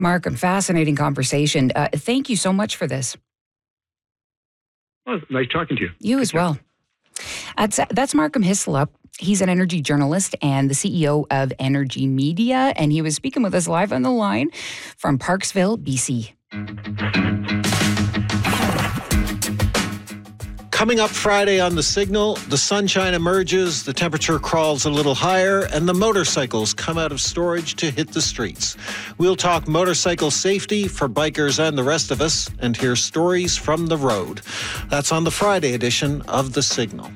Mark, a fascinating conversation. Thank you so much for this. Oh, nice talking to you. You as well. That's Markham Hislop. He's an energy journalist and the CEO of Energy Media, and he was speaking with us live on the line from Parksville, BC. Coming up Friday on The Signal, the sunshine emerges, the temperature crawls a little higher, and the motorcycles come out of storage to hit the streets. We'll talk motorcycle safety for bikers and the rest of us, and hear stories from the road. That's on the Friday edition of The Signal.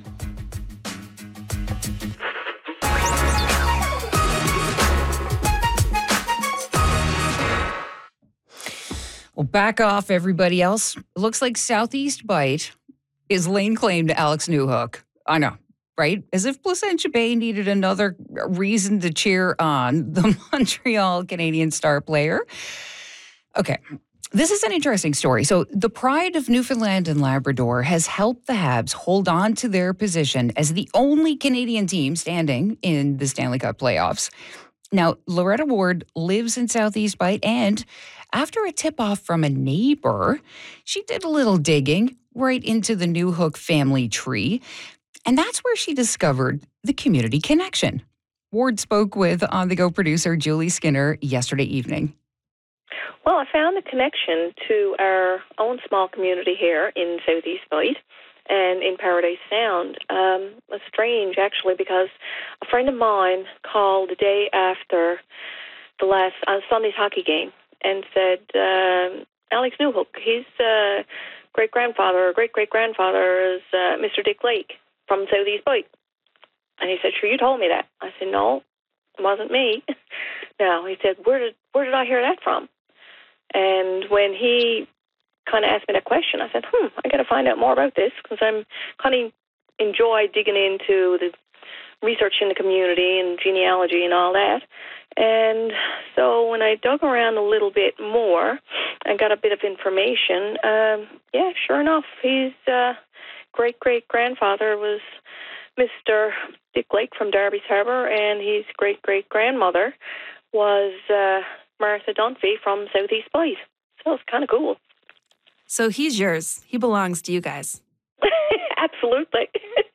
Well, back off, everybody else. It looks like Southeast Bite is laying claim to Alex Newhook. I know, right? As if Placentia Bay needed another reason to cheer on the Montreal Canadiens star player. Okay, this is an interesting story. So the pride of Newfoundland and Labrador has helped the Habs hold on to their position as the only Canadian team standing in the Stanley Cup playoffs. Now, Loretta Ward lives in Southeast Bite, and after a tip-off from a neighbor, she did a little digging right into the Newhook family tree, and that's where she discovered the community connection. Ward spoke with on-the-go producer Julie Skinner yesterday evening. Well, I found the connection to our own small community here in Southeast Bite and in Paradise Sound. It's strange, actually, because a friend of mine called the day after the last Sunday's hockey game and said, Alex Newhook, his great-grandfather or great-great-grandfather is Mr. Dick Lake from Southeast Bite. And he said, sure, you told me that. I said, no, it wasn't me. No, he said, where did I hear that from? And when he kind of asked me that question, I said, I got to find out more about this because I'm kind of enjoy digging into the research in the community and genealogy and all that. And so when I dug around a little bit more and got a bit of information, sure enough, his great-great-grandfather was Mr. Dick Lake from Darby's Harbour, and his great-great-grandmother was Martha Dunphy from Southeast Bite. So it's kind of cool. So he's yours. He belongs to you guys. Absolutely.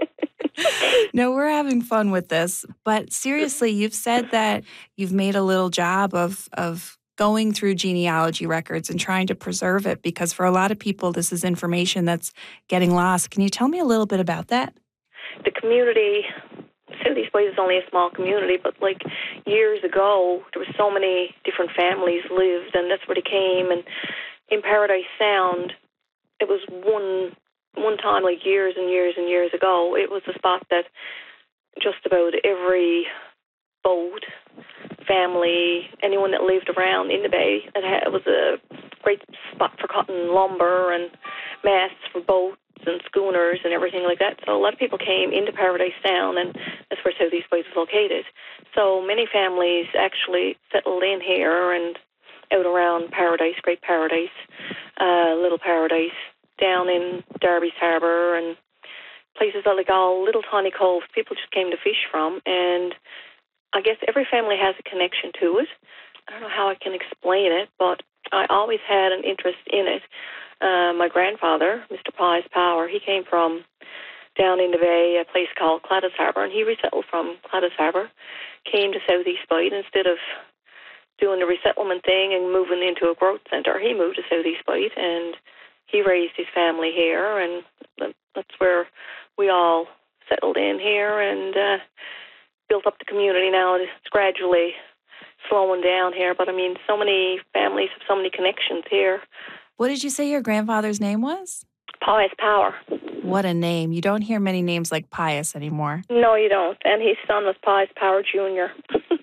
No, we're having fun with this. But seriously, you've said that you've made a little job of going through genealogy records and trying to preserve it, because for a lot of people, this is information that's getting lost. Can you tell me a little bit about that? The community, Southeast Bite is only a small community, but like years ago, there were so many different families lived, and that's where they came. And in Paradise Sound, it was one time, like years and years and years ago, it was a spot that just about every boat, family, anyone that lived around in the bay, it was a great spot for cutting lumber and masts for boats and schooners and everything like that. So a lot of people came into Paradise Sound, and that's where Southeast Bite is located. So many families actually settled in here and out around Paradise, Great Paradise, Little Paradise, down in Darby's Harbour, and places like all little tiny coves people just came to fish from. And I guess every family has a connection to it. I don't know how I can explain it, but I always had an interest in it. My grandfather, Mr. Pius Power, he came from down in the bay, a place called Cladis Harbour, and he resettled from Cladis Harbour, came to Southeast Bite. Instead of doing the resettlement thing and moving into a growth centre, he moved to Southeast Bite, and he raised his family here, and that's where we all settled in here and built up the community. Now it's gradually slowing down here, but I mean, so many families have so many connections here. What did you say your grandfather's name was? Pius Power. What a name. You don't hear many names like Pius anymore. No, you don't. And his son was Pius Power Jr.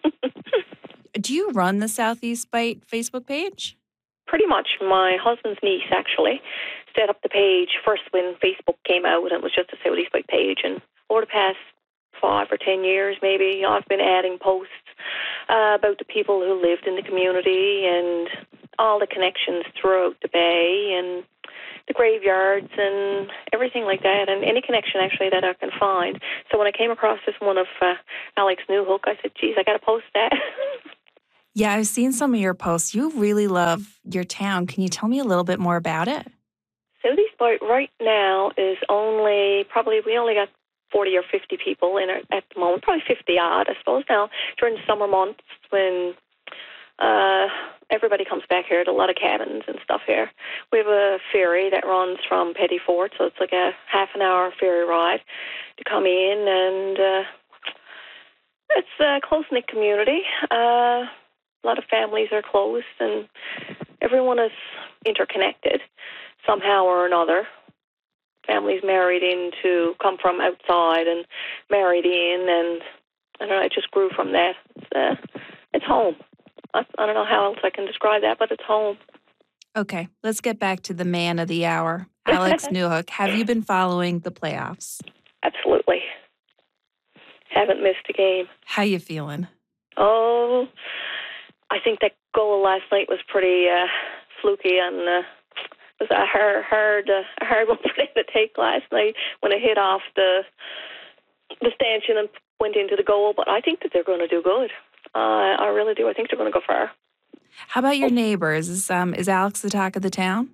Do you run the Southeast Bite Facebook page? Pretty much. My husband's niece actually set up the page first when Facebook came out, and it was just a Southeast Bite page. And over the past 5 or 10 years, maybe, I've been adding posts about the people who lived in the community and all the connections throughout the bay and the graveyards and everything like that, and any connection actually that I can find. So when I came across this one of Alex Newhook, I said, geez, I got to post that. Yeah, I've seen some of your posts. You really love your town. Can you tell me a little bit more about it? Southeast Bite right now is we only got 40 or 50 people in it at the moment, probably 50 odd, I suppose. Now, during the summer months when everybody comes back here, to a lot of cabins and stuff here. We have a ferry that runs from Petty Fort, so it's like a half an hour ferry ride to come in, and it's a close-knit community. A lot of families are close, and everyone is interconnected somehow or another. Families come from outside and married in, and I don't know, it just grew from that. It's home. I don't know how else I can describe that, but it's home. Okay, let's get back to the man of the hour, Alex Newhook. Have you been following the playoffs? Absolutely. Haven't missed a game. How you feeling? Oh, I think that goal last night was pretty fluky, and it was a hard one for them to take last night when it hit off the stanchion and went into the goal. But I think that they're going to do good. I really do. I think they're going to go far. How about your neighbors? Is Alex the talk of the town?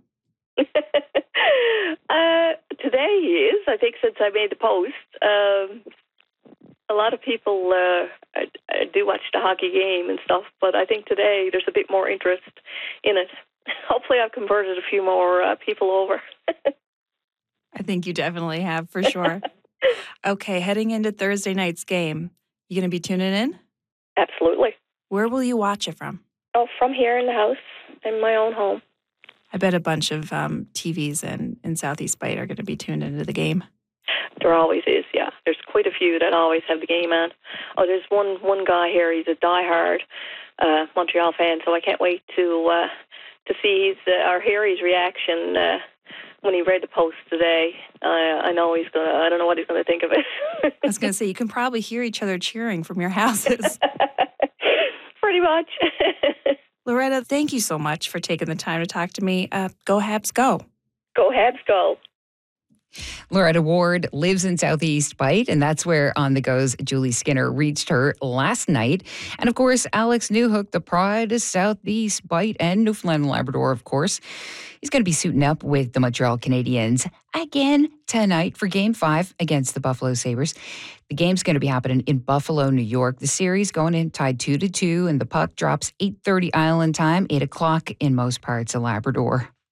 Today he is. I think since I made the post, a lot of people do watch the hockey game and stuff. But I think today there's a bit more interest in it. Hopefully, I've converted a few more people over. I think you definitely have, for sure. Okay, heading into Thursday night's game, you going to be tuning in? Absolutely. Where will you watch it from? Oh, from here in the house, in my own home. I bet a bunch of TVs in Southeast Bite are going to be tuned into the game. There always is, yeah. There's quite a few that always have the game on. Oh, there's one guy here. He's a diehard Montreal fan, so I can't wait to see hear his reaction when he read the post today. I know I don't know what he's gonna think of it. I was gonna say, you can probably hear each other cheering from your houses. Pretty much. Loretta, thank you so much for taking the time to talk to me. Go Habs, go. Go Habs, go. Loretta Ward lives in Southeast Bite, and that's where On the Go's Julie Skinner reached her last night. And of course, Alex Newhook, the pride of Southeast Bite and Newfoundland and Labrador, of course. He's going to be suiting up with the Montreal Canadiens again tonight for Game 5 against the Buffalo Sabres. The game's going to be happening in Buffalo, New York. The series going in tied 2-2, and the puck drops 8:30 Island time, 8 o'clock in most parts of Labrador.